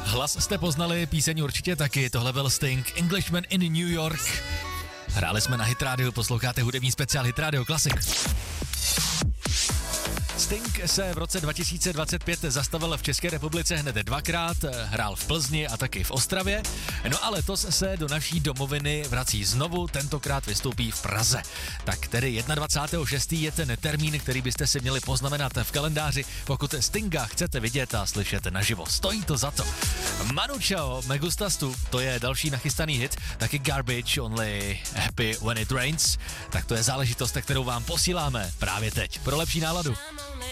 Hlas jste poznali, píseň určitě taky, tohle byl Sting, Englishman in New York. Hráli jsme na Hit Radio, posloucháte hudební speciál Hit Radio Classic. Sting se v roce 2025 zastavil v České republice hned dvakrát, hrál v Plzni a taky v Ostravě, no a letos se do naší domoviny vrací znovu, tentokrát vystoupí v Praze. Tak tedy 21.6. je ten termín, který byste si měli poznamenat v kalendáři, pokud Stinga chcete vidět a slyšet naživo. Stojí to za to. Manu Chao, Me Gustas Tu, to je další nachystaný hit, taky Garbage, Only Happy When It Rains, tak to je záležitost, kterou vám posíláme právě teď pro lepší náladu.